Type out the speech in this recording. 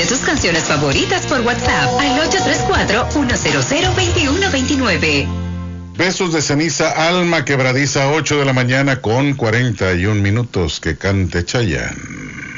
Pide tus canciones favoritas por WhatsApp al 834-100-2129. Besos de ceniza, alma quebradiza, 8 de la mañana con 41 minutos. Que cante Chayanne.